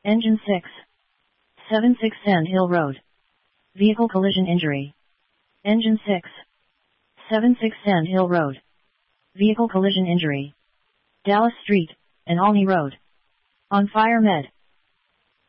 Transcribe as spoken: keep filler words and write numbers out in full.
Engine six. seven six Sand Hill Road. Vehicle collision injury. Engine six. seven six Sand Hill Road. Vehicle collision injury. Dallas Street and Alney Road. On Fire Med.